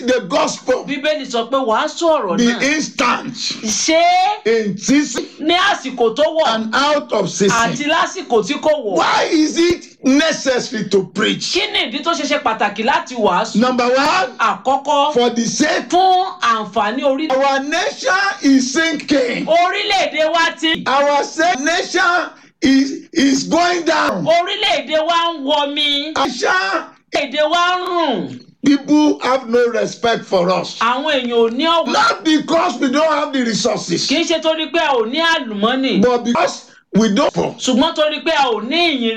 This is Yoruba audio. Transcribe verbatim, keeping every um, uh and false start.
the gospel. Bíbélì sọ pé wàásù ọ̀rọ̀ náà. Be instant. Ṣé In season ní àsìkò tó wọ̀ and out of season. àti lásìkò tí kò wọ̀? Why is it necessary to preach? Kí ni ìdí tó ṣe ṣe pàtàkì láti wàásù? Number one, Àkọ́kọ́, for the sake fún àǹfààní orí. our nation is sinking. Orílẹ̀-èdè wa ti. Our sa- nation is is going down. Orílẹ̀-èdè wa ń wọmi. Nation, Orílẹ̀-èdè wa ń rùn. people have no respect for us. Àwọn èèyàn ò ní ọ̀wọ̀. Not because we don't have the resources, Kì í ṣe torí pé a ò ní àlùmọ́nì. but because we don't. Ṣùgbọ́n torí pé a ò ní ìyìn